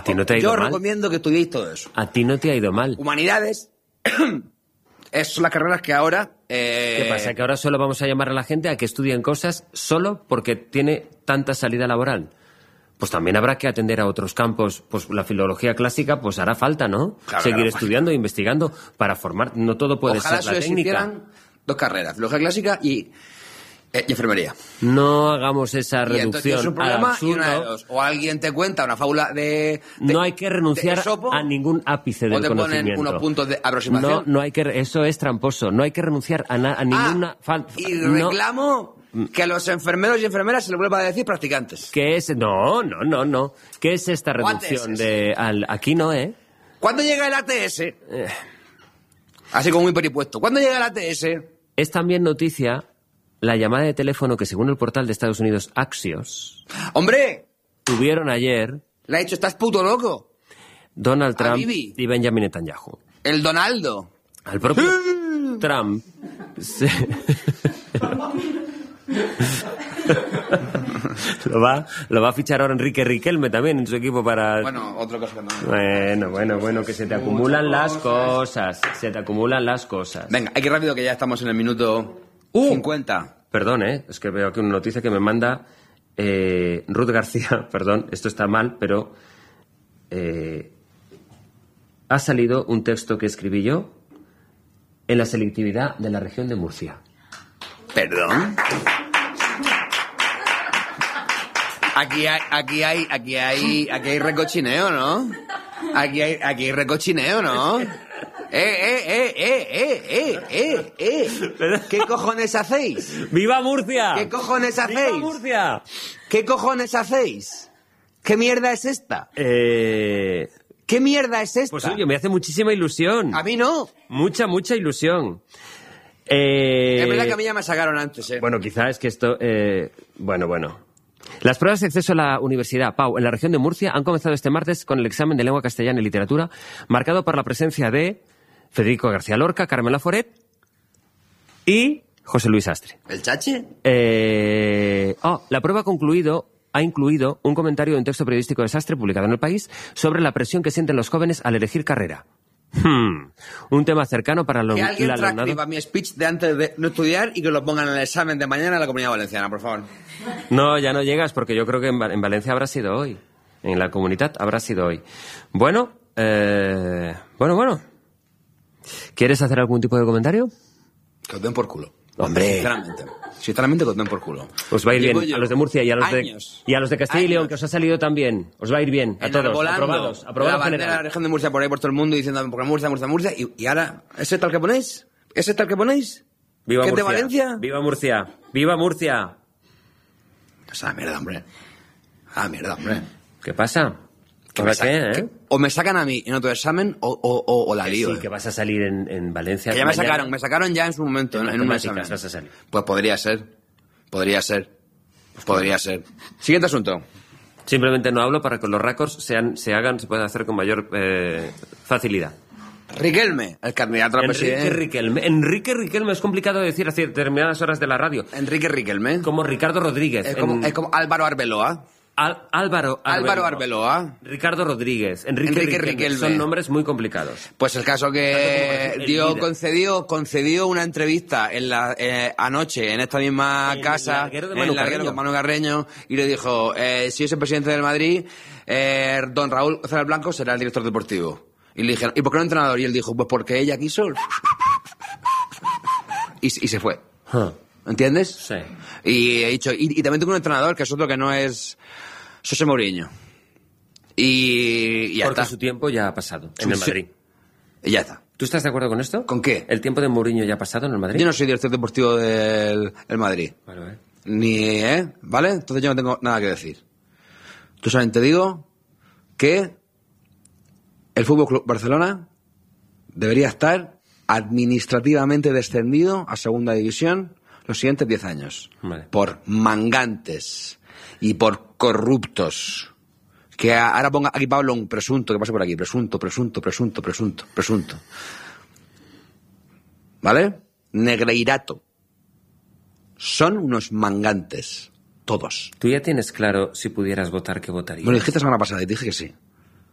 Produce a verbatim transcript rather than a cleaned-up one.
ti no te ha ido Yo mal. recomiendo que estudiéis todo eso. A ti no te ha ido mal. Humanidades, esas son las carreras que ahora... Eh... ¿Qué pasa? ¿Que ahora solo vamos a llamar a la gente a que estudien cosas solo porque tiene tanta salida laboral? Pues también habrá que atender a otros campos. Pues la filología clásica, pues hará falta, ¿no? Claro, Seguir claro, estudiando, investigando para formar. No todo puede Ojalá ser la solo técnica. existieran dos carreras, filología clásica y, eh, y enfermería. No hagamos esa Y entonces reducción tienes un al problema y una de absurdo. dos. O alguien te cuenta una fábula de... de No hay que renunciar de Esopo, a ningún ápice o del te ponen conocimiento. unos puntos de aproximación. No, no hay que, eso es tramposo. No hay que renunciar a, na- a ninguna Ah, fal- y no. reclamo que a los enfermeros y enfermeras se les vuelva a decir practicantes. ¿Qué es? No, no, no, no. ¿Qué es esta reducción Guantes. de al aquí no, eh? ¿Cuándo llega el A T S? Así como muy peripuesto. ¿Cuándo llega el A T S? Es también noticia la llamada de teléfono que, según el portal de Estados Unidos Axios, ¡Hombre! tuvieron ayer Le ha dicho, ¿estás puto loco? Donald A Trump Bibi. y Benjamin Netanyahu. El Donaldo. Al propio Trump se- lo, va, lo va a fichar ahora Enrique Riquelme también en su equipo para... Bueno, otra cosa que no. Bueno, bueno, bueno, que se te acumulan las cosas. Se te acumulan las cosas. Venga, hay que ir rápido que ya estamos en el minuto Uh. cincuenta. Perdón, ¿eh? Es que veo aquí una noticia que me manda eh, Ruth García. Perdón, esto está mal, pero eh, ha salido un texto que escribí yo en la selectividad de la región de Murcia. ¿Perdón? Aquí hay, aquí hay, aquí hay, aquí hay recochineo, ¿no? Aquí hay, aquí hay recochineo, ¿no? Eh, eh, eh, eh, eh, eh, eh, eh. ¿Qué cojones hacéis? ¡Viva Murcia! ¿Qué cojones ¡Viva hacéis? Murcia! ¿Qué cojones hacéis? ¿Qué mierda es esta? Eh, ¿Qué mierda es esta? pues oye, me hace muchísima ilusión. A mí no. Mucha, mucha ilusión. Eh, Es verdad que a mí ya me sacaron antes, ¿eh? Bueno, quizá es que esto... eh, bueno, bueno. Las pruebas de acceso a la Universidad Pau en la región de Murcia han comenzado este martes con el examen de lengua castellana y literatura, marcado por la presencia de Federico García Lorca, Carmela Foret y José Luis Astre. ¿El chache? Eh, oh, la prueba ha concluido, ha incluido un comentario de un texto periodístico de Sastre publicado en El País sobre la presión que sienten los jóvenes al elegir carrera. Hmm, un tema cercano para lo, Que alguien el alumnado. transcriba mi speech de antes de no estudiar y que lo pongan en el examen de mañana en la Comunidad Valenciana, por favor. No, ya no llegas porque yo creo que en, Va- en Valencia habrá sido hoy. En la comunidad habrá sido hoy. Bueno, eh, bueno, bueno. ¿Quieres hacer algún tipo de comentario? Que os den por culo. Hombre. Sinceramente. Sinceramente que os den por culo. Os va a ir Llevo bien yo a los de Murcia y a los años, de y a los de Castilla y León, años que os ha salido también. Os va a ir bien a todos. enarbolando Aprobados. la Aprobados bandera de la general. región de Murcia por ahí por todo el mundo diciendo porque Murcia, Murcia, Murcia. Y, y ahora, ¿ese tal que ponéis? ¿Ese tal que ponéis? Viva ¿Que es de Murcia. Valencia? Viva Murcia. Viva Murcia. Esa mierda, hombre. Ah, mierda, hombre. ¿Qué pasa? Que ¿Ahora me sa- qué, eh? que o me sacan a mí en otro examen o, o, o, o la Que lío. sí, eh. que vas a salir en, en Valencia. Que ya me mañana. sacaron, me sacaron ya en su momento, en, En en un matemáticas examen. vas a salir. Pues podría ser. Podría ser. Podría ser. Siguiente asunto. Simplemente no hablo para que los récords sean, se hagan, se puedan hacer con mayor eh, facilidad. Riquelme, el candidato a la Enrique presidencia. Riquelme. Enrique Riquelme es complicado de decir a determinadas horas de la radio. Enrique Riquelme. Como Ricardo Rodríguez. Es como, en- es como Álvaro Arbeloa. Al- Álvaro Álvaro Arbeloa. Ricardo Rodríguez. Enrique, Enrique Riquelme. Riquelme. Son nombres muy complicados. Pues el caso que Tanto como el dio, líder. concedió, concedió una entrevista en la, eh, anoche en esta misma En el casa, larguero de en Manu el larguero Carreño. con Manu Carreño, y le dijo, eh, si es el presidente del Madrid, eh, don Raúl González Blanco será el director deportivo. Y le dijeron, ¿y por qué no entrenador? Y él dijo, pues porque ella quiso. Y, y se fue. Huh. ¿Entiendes? Sí. Y he dicho, y, y también tengo un entrenador que es otro que no es José Mourinho. Y, y ya Porque está. su tiempo ya ha pasado en el Sí. Madrid. Y ya está. ¿Tú estás de acuerdo con esto? ¿Con qué? ¿El tiempo de Mourinho ya ha pasado en el Madrid? Yo no soy director deportivo del el Madrid. Vale, vale. Ni, ¿eh? ¿Vale? Entonces yo no tengo nada que decir. Tú solamente digo que el Fútbol Club Barcelona debería estar administrativamente descendido a segunda división los siguientes diez años. Vale. Por mangantes y por corruptos. Que a- ahora ponga aquí Pablo un presunto que pase por aquí. Presunto, presunto, presunto, presunto, presunto. ¿Vale? Negreirato. Son unos mangantes. Todos. ¿Tú ya tienes claro si pudieras votar qué votarías? Bueno, dije esta semana pasada y dije que sí.